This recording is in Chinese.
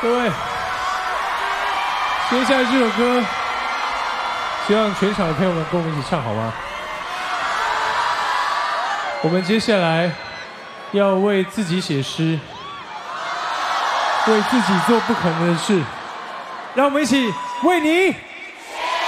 各位，接下来这首歌，希望全场的朋友们跟我们一起唱好吗？我们接下来要为自己写诗，为自己做不可能的事，让我们一起为你。